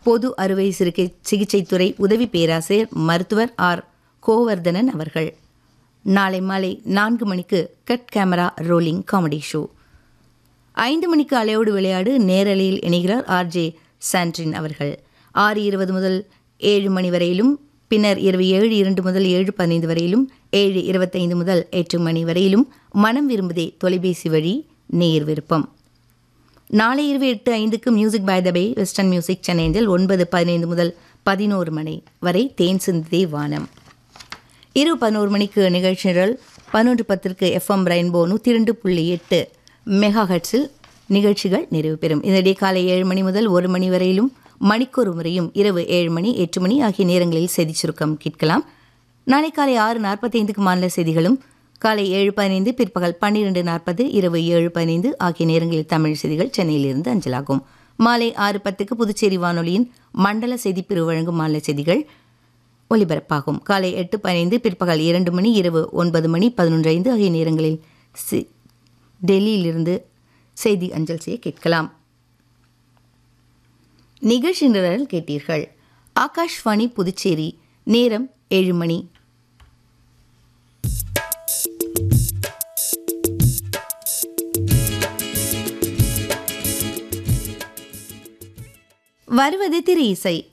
பொது அறுவை சிகிச்சைத்துறை உதவி பேராசிரியர் மருத்துவர் ஆர் கோவர்தனன் அவர்கள். நாளை மாலை 4 மணிக்கு cut camera rolling comedy show. 5 மணிக்கு அலையோடு விளையாடு நேரலையில் இணைகிறார் ஆர்ஜே சாண்ட்ரின் அவர்கள். 6:20 முதல் 7 மணி வரையிலும், பின்னர் இரவு 7:02 முதல் 7:15 வரையிலும், 7:25 முதல் 8 மணி வரையிலும் மனம் விரும்புதே தொலைபேசி வழி நேர் விருப்பம். நாளை இரவு 8:05க்கு music by the pay western music Chennai அஞ்சல். 9:15 முதல் 11 மணி வரை தேன் சிந்தே வானம். இரவு 11 மணிக்கு நிகழ்ச்சி நிரல். 11:10க்கு எஃப்எம் ரெயின்போ 102.8 மெகா ஹெர்ட்ஸில் நிகழ்ச்சிகள் நிறைவு பெறும். இதனிடையே காலை 7 மணி முதல் 1 மணி வரையிலும், மணிக்கொரு முறையும் இரவு 7 மணி 8 மணி ஆகிய நேரங்களில் செய்தி சுருக்கம் கேட்கலாம். நாளை காலை 6:45க்கு மாநில செய்திகளும், காலை 7:15, பிற்பகல் 12:40, இரவு 7:15 ஆகிய நேரங்களில் தமிழ் செய்திகள் சென்னையிலிருந்து அஞ்சலாகும். மாலை 6:10க்கு புதுச்சேரி வானொலியின் மண்டல செய்திப்பிரிவு வழங்கும் மாநில செய்திகள் ஒலிபரப்பாகும். காலை 8:15, பிற்பகல் 2 மணி, இரவு 9 மணி 11:05 ஆகிய நேரங்களில் டெல்லியிலிருந்து செய்தி அஞ்சல் செய்ய கேட்கலாம். நிகழ்ச்சி நிரல் கேட்டீர்கள். ஆகாஷ்வாணி புதுச்சேரி. நேரம் 7 மணி. வருவது திரை இசை.